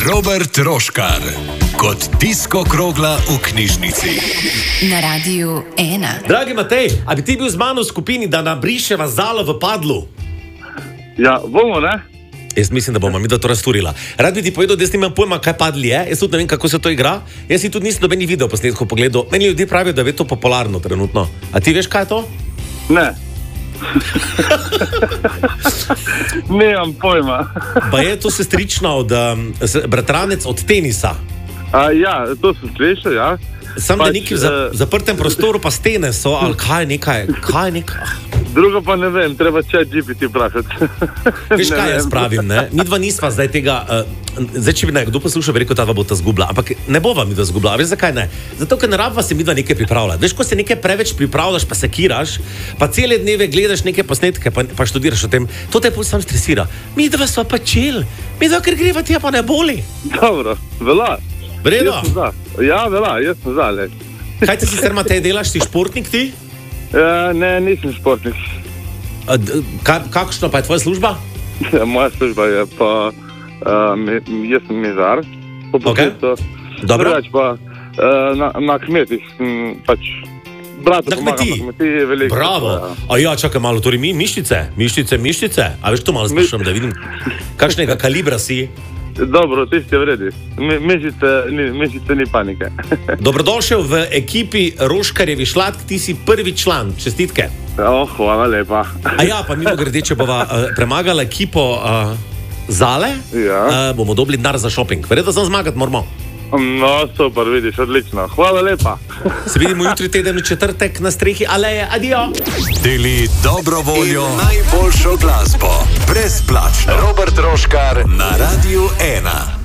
Robert Roškar kot disko krogla v knjižnici. Na Radiu 1. Dragi Matej, a bi ti bil z mano v skupini, da nabriševa Zalo v Padlu? Ja, bomo, ne? Jaz mislim, da bomo mi da to razturila. Rad bi ti povedal, da jaz nimam pojma, kaj Padli je. Jaz tudi ne vem, kako se to igra. Jaz si tudi nisem nobenih videoposnetkov pogledal. Meni ljudje pravijo, da je to popularno trenutno. A ti veš, kaj je to? Ne. Nemam pojma. Pa je to sestrična od bratranec od tenisa. Ja, to sem slišal, ja. Sam da neki v zaprtem prostoru pa stene so, ali kaj je nekaj? Drugo pa ne vem, treba ChatGPT vprašati. Veš, kaj jaz pravim, ne? Mi dva nisva zdaj tega, zdaj če bi nekdo poslušal, bi rekel, ta dva bo ta zgubla, ampak ne bova mi dva zgubla. Veš, zakaj ne? Zato, ker ne rabva se mi dva nekaj pripravljati. Veš, ko se nekaj preveč pripravljaš, pa sekiraš, pa cele dneve gledaš neke posnetke, pa študiraš o tem, to te pol sam stresira. Mi dva sva pa čil, mi dva, ker greva tja, pa ne boli. Dobro, vela. Vredo? Ja, vela, jaz sem za, le. Kaj ti sicer, Matej, delaš, si športnik ti? Ne, nisem športnik. Kakšna pa je tvoja služba? Moja služba je pa, jaz sem mizar. Ok, dobro. Drugač pa na kmetih, pač brata pomaga na kmetiji, veliko. Bravo. A ja, čakaj malo, torej mišice. A veš, to malo sprašujem, da vidim, kakšnega kalibra si. Dobro, tisti je vredi. Mišice ni panike. Dobrodošel v ekipi Roškarjevi Šladk, ti si prvi član. Čestitke. Hvala lepa. A ja, pa mimogrede, če bova premagala ekipo Zale, ja. Bomo dobili denar za šoping. Verjetno sem zmagati moramo. No, super, vidiš, odlično. Hvala lepa. Se vidimo jutri teden v četrtek na strehi Aleje. Adijo. Deli dobro voljo, najboljšo glasbo, brezplačno. Robert Roškar na Radiu 1.